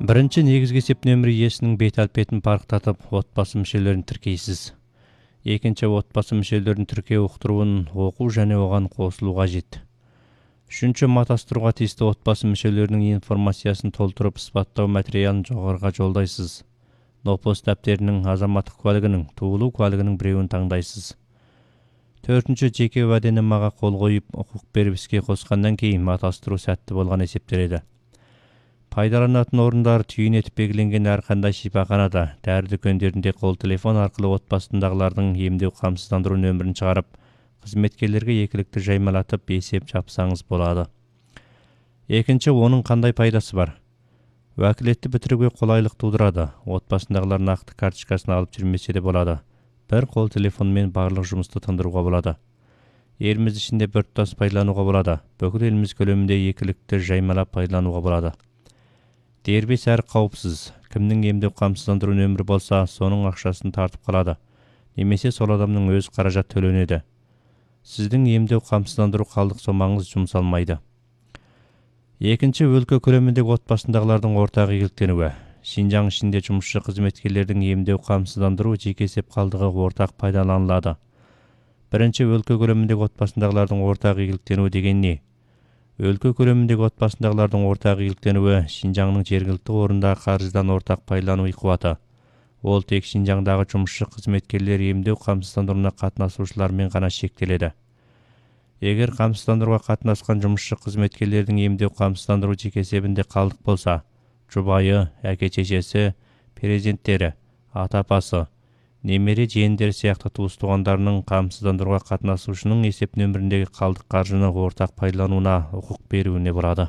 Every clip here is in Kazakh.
Бірінші негізгі есеп нөмірі иесінің бет әлпетін парықтатып, отбасы мүшелерін тіркейсіз. Екінші, отбасы мүшелерін тіркеу ұқтыруын оқу және оған қосылу қажет. Үшінші, матастыруға тиісті отбасы мүшелерінің информациясын толтырып, ісбаттау материалын жоғарыға жолдайсыз. Нопос дәптерінің, азаматтық куәлігінің, туылу куәлігінің біреуін таңдайсыз. Төртінші, жеке уәденамаға қол қойып, құқық беріп іске қосқаннан кейін матастыру сәтті болған есептеледі. Пайдаланатын орындар түйін етіп белгіленген әрқандай шипаханада, дәрі дүкендерінде қол телефон арқылы отбасындағылардың емдеу қамсыздандыру нөмірін шығарып, қызметкерлерге екілікті жаймалатып есеп жапсаңыз болады. Екінші, оның қандай пайдасы бар? Уәкілетті бітіруге қолайлық тудырады. Отбасындағылар нақты карточкасын алып жүрмесе де болады. Бір қол телефонмен барлық жұмысты тындыруға болады. Еліміз ішінде біртұтас пайдалануға болады. Бүкіл еліміз көлемінде екілікті жаймалап пайдалануға болады. Дербес әрі қауіпсіз. Кімнің емдеу қамсыздандыру нөмірі болса, соның ақшасын тартып қалады. Немесе сол адамның өз қаражат төленеді. Сіздің емдеу қамсыздандыру қалдық сомаңыз жұмсалмайды. Екінші, өлкө көлеміндегі отбасындағылардың ортақ игіліктенуі. Шинжаң ішінде жұмысшы қызметкерлердің емдеу қамсыздандыру жеке есеп қалдығы ортақ пайдаланылады. Бірінші, өлкө көлеміндегі отбасындағылардың ортақ игіліктенуі деген не? Өлкө көлеміндегі отбасындағылардың ортақ игіліктенуі Шинжаңның жергілікті орында қаржыдан ортақ пайдалану қуаты. Ол тек Шинжаңдағы жұмысшы қызметкерлер емдеу қамсыздандыруына қатынасушылармен ғана шектеледі. Егер қамсыздандыруға қатынасқан жұмысшы қызметкерлердің емдеу қамсыздандыру жеке есебінде қалдық болса, жұбайы, әке-шешесі, перзенттері, ата-апасы, немере жиендері сияқты туыс-туғандарының қамсыздандыруға қатынасушының есеп нөміріндегі қалдық қаржыны ортақ пайдалануына құқық беруіне болады.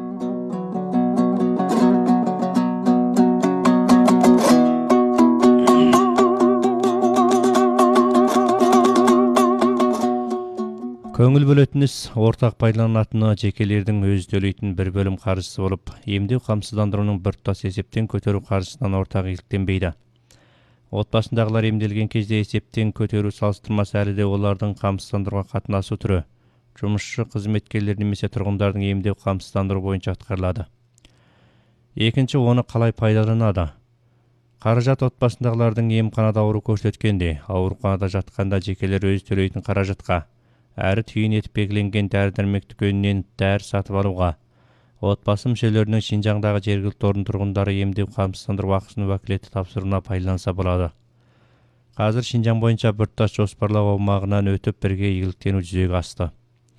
Көңіл бөлетін іс ортақ пайдаланатыны жекелердің өз төлейтін бір бөлім қаржысы болып, емдеу қамсыздандыруының біртұтас есептен көтеру қаржысынан ортақ игіліктенбейді. Отбасындағылар емделген кезде есептен көтеру салыстырмасы әлі де олардың қамсыздандыруға қатынасу түрі, жұмысшы қызметкерлер немесе тұрғындардың емдеу қамсыздандыру бойынша атқарылады. Екінші, оны қалай пайдаланады? Қаражат отбасындағылардың емханада ауру көрсеткенде, ауруханада жатқанда жекелер өз төлейтін қаражатқа, әрі түйін етіп белгіленген дәрі-дәрмек дүкенінен дәрі сатып алуға, отбасы мүшелерінің Шинжаңдағы жергілікті орын тұрғындары емдеу қамсыздандыру ақысын уәкілетті тапсыруына пайдаланса болады. Қазір Шинжаң бойынша біртұтас жоспарлау аумағынан өтіп бірге игіліктену жүзеге асты.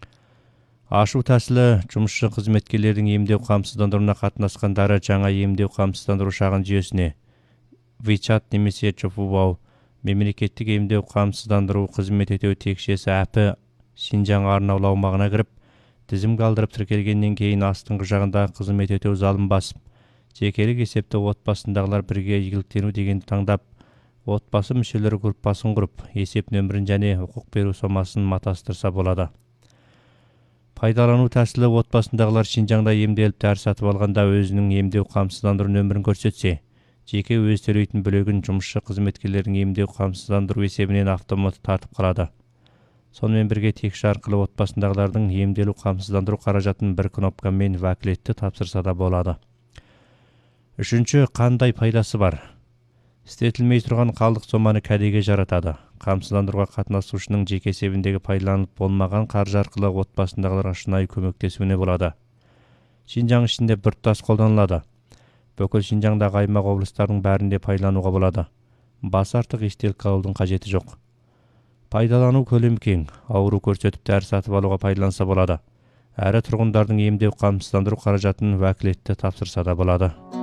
Ашу тәсілі жұмысшы қызметкерлердің емдеу қамсыздандыруына қатынасқандары жаңа емдеу қамсыздандыру шағын жүйесіне WeChat немесе Чофубау мемлекеттік емдеу қамсыздандыру қызмет ету текшесі әпі Шинжаң арнаулы аумағына кіріп, тізім қалдырып тіркелгеннен кейін астыңғы жағында қызмет ету залын басып, жекелік есепті отбасындағылар бірге игіліктену дегенді таңдап, отбасы мүшелері группасын құрып, есеп нөмірін және құқық беру сомасын матастырса болады. Пайдалану тәсілі отбасындағылар Шинжаңда емделіп дәрі сатып алғанда өзінің емдеу қамсыздандыру нөмірін көрсетсе, жеке өз төлейтін бөлігін жұмысшы қызметкерлердің емдеу қамсыздандыру есебінен автоматты тартып қалады. Сонымен бірге текші арқылы отбасындағылардың емделу қамсыздандыру қаражатын бір кнопкамен уәкілетті тапсырса да болады. Үшінші, қандай пайдасы бар? Істетілмей тұрған қалдық соманы кәдеге жаратады. Қамсыздандыруға қатынасушының жеке есебіндегі пайдаланылып болмаған қаржы арқылы отбасындағыларға шынайы көмектесуіне болады. Шинжаң ішінде біртұтас қолданылады. Бүкіл Шинжаңдағы аймақ облыстардың бәрінде пайдалануға болады. Бас артық естелік алудың қажеті жоқ. Пайдалану көлемі кең, ауру көрсетіп дәрі сатып алуға пайдаланса болады. Әрі тұрғындардың емдеу қамсыздандыру қаражатын уәкілетті тапсырса да болады.